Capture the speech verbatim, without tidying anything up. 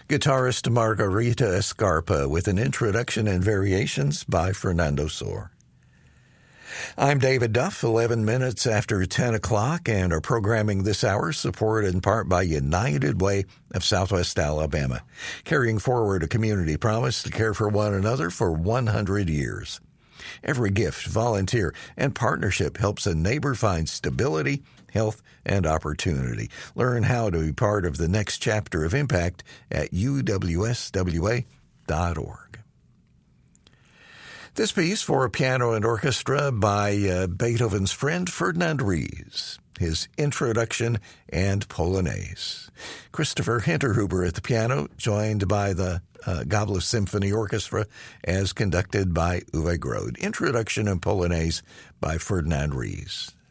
Guitarist Margarita Escarpa with an introduction and variations by Fernando Sor. I'm David Duff, eleven minutes after ten o'clock, and our programming this hour supported in part by United Way of Southwest Alabama, carrying forward a community promise to care for one another for one hundred years. Every gift, volunteer, and partnership helps a neighbor find stability, health, and opportunity. Learn how to be part of the next chapter of impact at U W S W A dot org. This piece for piano and orchestra by uh, Beethoven's friend Ferdinand Ries, his introduction and Polonaise. Christopher Hinterhuber at the piano, joined by the uh, Gabler Symphony Orchestra as conducted by Uwe Grode. Introduction and Polonaise by Ferdinand Ries.